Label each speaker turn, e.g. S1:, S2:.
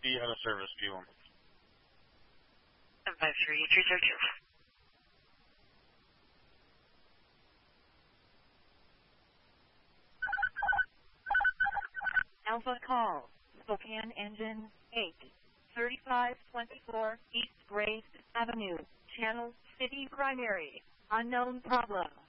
S1: be out of service, P1.
S2: 753-302.
S3: Alpha call, Spokane Engine 8, 3524 East Grace Avenue, Channel City Primary, unknown problem.